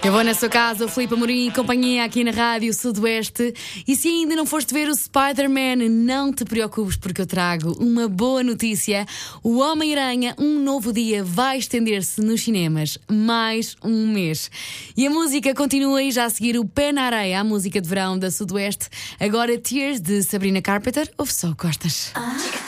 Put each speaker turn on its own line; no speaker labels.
Eu vou na sua casa, o Filipe Amorim e companhia aqui na Rádio Sudoeste. E se ainda não foste ver o Spider-Man, não te preocupes, porque eu trago uma boa notícia. O Homem-Aranha, um novo dia, vai estender-se nos cinemas mais um mês. E a música continua e já a seguir o Pé na Areia, a música de verão da Sudoeste. Agora Tears, de Sabrina Carpenter, ouve só, Costas.